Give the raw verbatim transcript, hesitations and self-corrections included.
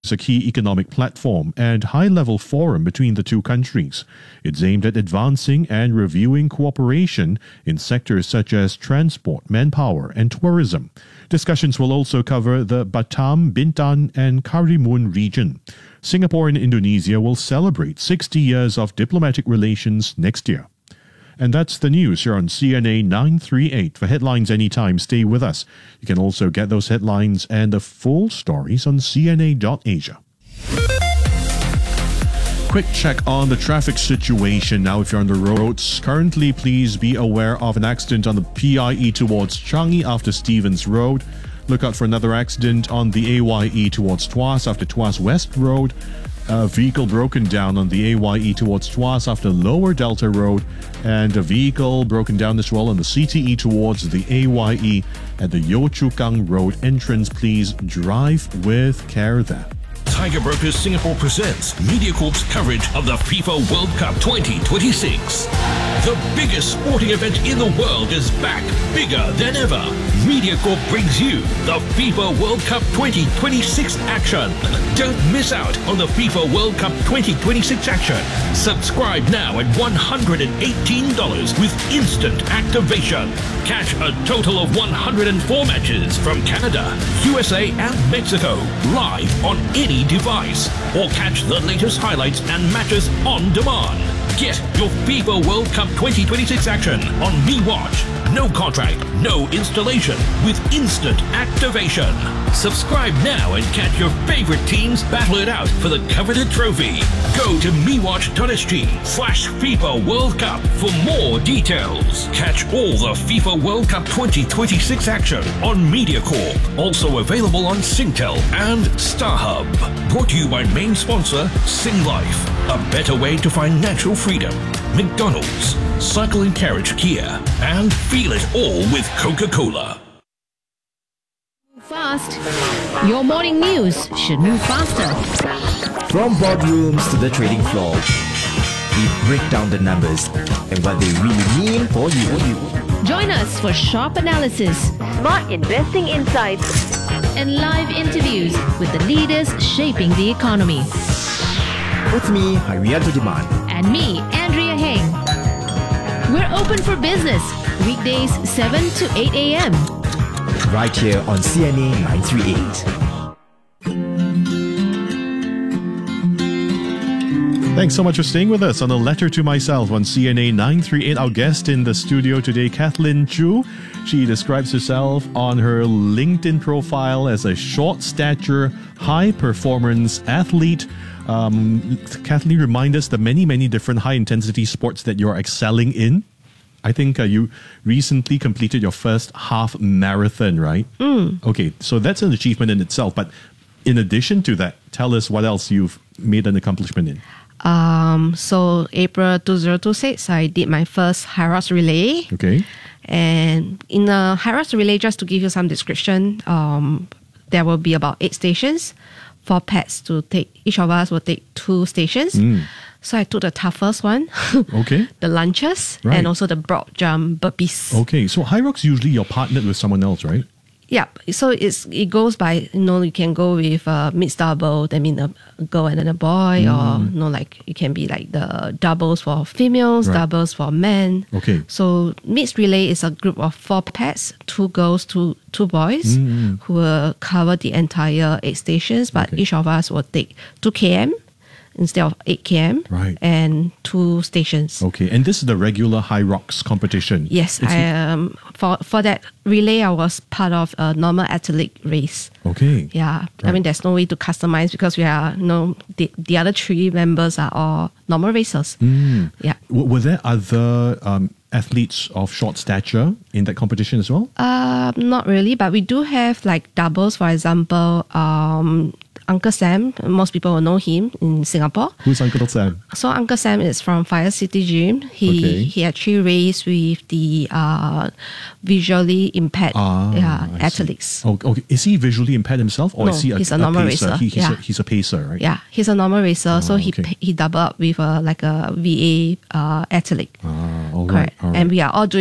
a key economic platform and high-level forum between the two countries. It's aimed at advancing and reviewing cooperation in sectors such as transport, manpower, and tourism. Discussions will also cover the Batam, Bintan, and Karimun region. Singapore and Indonesia will celebrate sixty years of diplomatic relations next year. And that's the news here on C N A nine thirty-eight. For headlines anytime, stay with us. You can also get those headlines and the full stories on C N A dot asia. Quick check on the traffic situation now if you're on the roads. Currently, please be aware of an accident on the P I E towards Changi after Stevens Road. Look out for another accident on the A Y E towards Tuas after Tuas West Road. A vehicle broken down on the A Y E towards Tuas after Lower Delta Road, and a vehicle broken down as well on the C T E towards the A Y E at the Yio Chu Kang Road entrance. Please drive with care there. Tiger Brokers Singapore presents MediaCorp's coverage of the FIFA World Cup twenty twenty-six. The biggest sporting event in the world is back, bigger than ever. MediaCorp brings you the FIFA World Cup twenty twenty-six action. Don't miss out on the FIFA World Cup twenty twenty-six action. Subscribe now at one hundred eighteen dollars with instant activation. Catch a total of one hundred four matches from Canada, U S A and Mexico live on any device, or catch the latest highlights and matches on demand. Get your FIFA World Cup twenty twenty-six action on MeWatch. No contract, no installation, with instant activation. Subscribe now and catch your favorite teams battle it out for the coveted trophy. Go to mewatch.sg slash FIFA World Cup for more details. Catch all the FIFA World Cup twenty twenty-six action on MediaCorp. Also available on Singtel and StarHub. Brought to you by main sponsor Singlife. A better way to financial freedom. McDonald's, Cycle and Carriage Kia, and feel it all with Coca-Cola. Fast. Your morning news should move faster. From boardrooms to the trading floor, we break down the numbers and what they really mean for you. Join us for sharp analysis, smart investing insights, and live interviews with the leaders shaping the economy. With me, Harianto Diman. And me, Andrea Heng. We're open for business, weekdays seven to eight a.m. Right here on C N A nine thirty-eight. Thanks so much for staying with us on A Letter to Myself on C N A nine thirty-eight. Our guest in the studio today, Kathleen Chu. She describes herself on her LinkedIn profile as a short stature, high performance athlete. Um, Kathleen, remind us the many, many different high intensity sports that you're excelling in. I think uh, you recently completed your first half marathon, right? Mm. Okay, so that's an achievement in itself. But in addition to that, tell us what else you've made an accomplishment in. Um, so April two thousand twenty-six, I did my first Hyrox relay. Okay. And in the Hyrox relay, just to give you some description, um, there will be about eight stations, four pets to take. Each of us will take two stations. Mm. So I took the toughest one. Okay. The lunches, Right. and also the broad jump burpees. Okay, so Hyrox usually you're partnered with someone else, right? Yeah, so it's it goes by, you know, you can go with a mixed double, that means a girl and then a boy, Mm. or, you know, like it can be like the doubles for females, Right. doubles for men. Okay. So mixed relay is a group of four pairs, two girls, two two boys, Mm. who will cover the entire eight stations, but Okay. each of us will take two kilometers instead of eight kilometers, Right. and two stations. Okay, and this is the regular Hyrox competition. Yes, It's- I um for for that relay I was part of a normal athletic race. Okay. Yeah, I Right. mean there's no way to customize because we are, you know, the, the other three members are all normal racers. Mm. Yeah. W- were there other um, athletes of short stature in that competition as well? Um, not really, but we do have like doubles. For example, um, Uncle Sam. Most people will know him in Singapore. Who's Uncle Sam? So Uncle Sam is from Fire City Gym. He Okay. he actually raced with the uh, visually impaired Ah, yeah, I see. athletes. Oh, okay. Is he visually impaired himself, or No, is he a, he's a normal pacer? racer. He, he's, Yeah. a, he's a pacer, right? Yeah, he's a normal racer, so Ah, he okay. he doubled up with a like a V A uh, athlete. Ah, all right. Correct. All right. And we are all doing